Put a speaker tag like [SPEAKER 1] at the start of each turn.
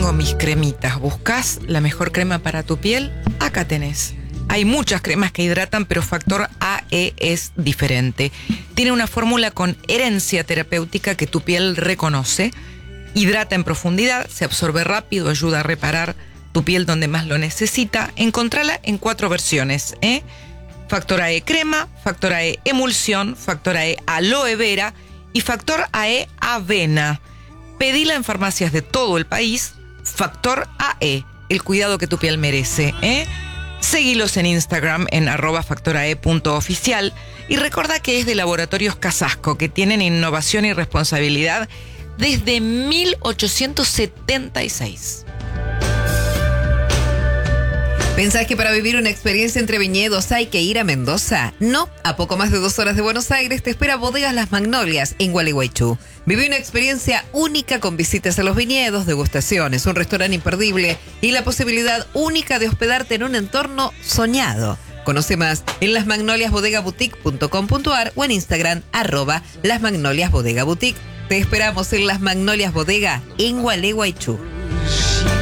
[SPEAKER 1] tengo mis cremitas. ¿Buscas la mejor crema para tu piel? Acá tenés. Hay muchas cremas que hidratan, pero Factor AE es diferente. Tiene una fórmula con herencia terapéutica que tu piel reconoce. Hidrata en profundidad, se absorbe rápido, ayuda a reparar tu piel donde más lo necesita. Encontrala en 4 versiones, Factor AE crema, Factor AE emulsión, Factor AE aloe vera y Factor AE avena. Pedila en farmacias de todo el país. Factor AE, el cuidado que tu piel merece, Seguilos en Instagram en @factorae.oficial y recordá que es de Laboratorios Casasco, que tienen innovación y responsabilidad desde 1876.
[SPEAKER 2] ¿Pensás que para vivir una experiencia entre viñedos hay que ir a Mendoza? No, a poco más de 2 horas de Buenos Aires te espera Bodegas Las Magnolias en Gualeguaychú. Viví una experiencia única con visitas a los viñedos, degustaciones, un restaurante imperdible y la posibilidad única de hospedarte en un entorno soñado. Conoce más en lasmagnoliasbodegaboutique.com.ar o en Instagram @lasmagnoliasbodegaboutique. Te esperamos en Las Magnolias Bodega en Gualeguaychú.